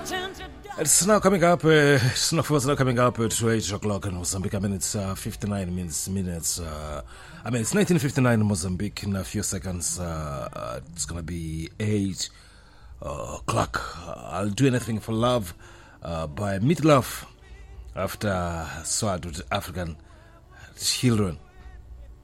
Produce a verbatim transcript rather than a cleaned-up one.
It's now coming up, uh, it's now coming up at eight o'clock in Mozambique. I mean, it's uh, fifty-nine minutes, minutes uh, I mean, it's nineteen fifty-nine in Mozambique. In a few seconds, uh, uh, it's going to be eight o'clock. Uh, I'll Do Anything for Love uh, by Meatloaf after Sword with African Children.